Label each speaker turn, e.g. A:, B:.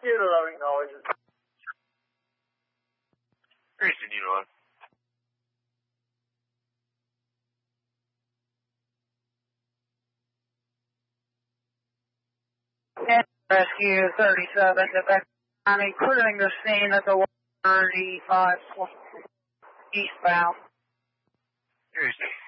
A: Computer don't acknowledge it.
B: Houston, you know.
C: Rescue 37 to Beck County, clearing the scene at the 135 eastbound.
B: Houston.